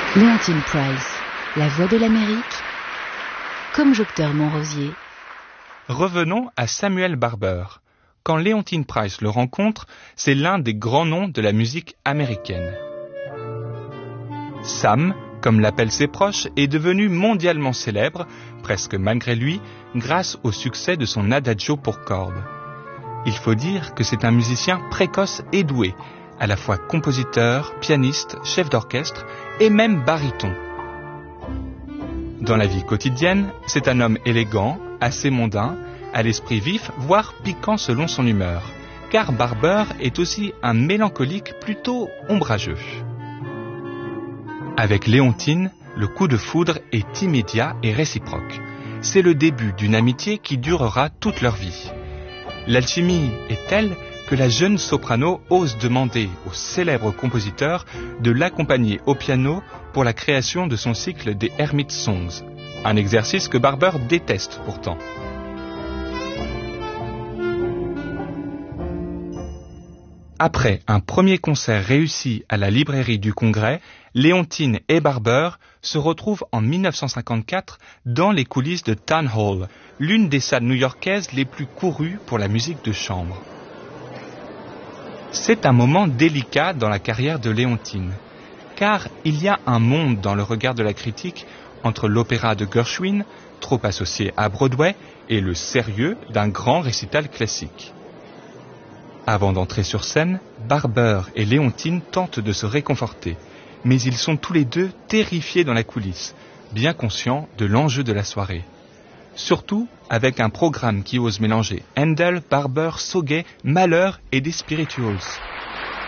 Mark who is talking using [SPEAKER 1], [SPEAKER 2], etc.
[SPEAKER 1] Leontyne Price, la voix de l'Amérique, comme Jocteur Montrosier.
[SPEAKER 2] Revenons à Samuel Barber. Quand Leontyne Price le rencontre, c'est l'un des grands noms de la musique américaine. Sam, comme l'appellent ses proches, est devenu mondialement célèbre, presque malgré lui, grâce au succès de son adagio pour cordes. Il faut dire que c'est un musicien précoce et doué, à la fois compositeur, pianiste, chef d'orchestre et même baryton. Dans la vie quotidienne, c'est un homme élégant, assez mondain, à l'esprit vif, voire piquant selon son humeur, car Barber est aussi un mélancolique plutôt ombrageux. Avec Leontyne, le coup de foudre est immédiat et réciproque. C'est le début d'une amitié qui durera toute leur vie. L'alchimie est telle que la jeune soprano ose demander au célèbre compositeur de l'accompagner au piano pour la création de son cycle des Hermit Songs, un exercice que Barber déteste pourtant. Après un premier concert réussi à la librairie du Congrès, Leontyne et Barber se retrouvent en 1954 dans les coulisses de Town Hall, l'une des salles new-yorkaises les plus courues pour la musique de chambre. C'est un moment délicat dans la carrière de Leontyne, car il y a un monde dans le regard de la critique entre l'opéra de Gershwin, trop associé à Broadway, et le sérieux d'un grand récital classique. Avant d'entrer sur scène, Barber et Leontyne tentent de se réconforter, mais ils sont tous les deux terrifiés dans la coulisse, bien conscients de l'enjeu de la soirée. Surtout avec un programme qui ose mélanger Handel, Barber, Sauguet, Mahler et des spirituals.